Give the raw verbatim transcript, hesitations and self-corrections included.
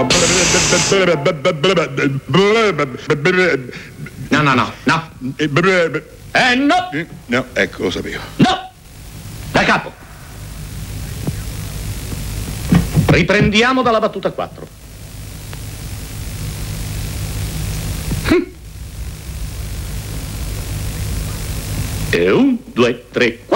No, no, no, no. Eh, no. No, ecco, lo sapevo. No. Da capo. Riprendiamo dalla battuta quattro. E un, due, tre,